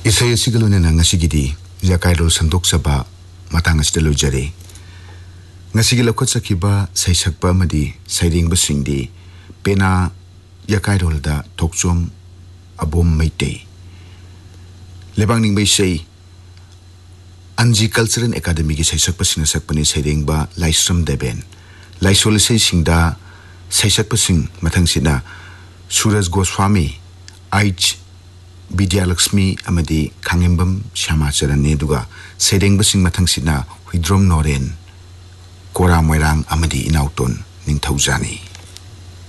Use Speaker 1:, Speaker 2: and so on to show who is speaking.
Speaker 1: Isay sigaluna na ngasigidi Yakairol sandok saba matang asida lojare. Ngasigilakot sa kiba saysakpa madi sayring basingdi pena Yakairol da tokchom abom maite. Lebang ning may say Anji Cultural Academy ki saysakpa sinasakpa ni sayring ba Laisram Deben. Laisol say singda saysakpa sing matang sina Suraj Goswami Aich Bidyalakshmi amadi Kangembam Syamacharan neduga sayring basing matang sina Huidrom Noren Kora Moirang amadi Inauton ning Tauzani.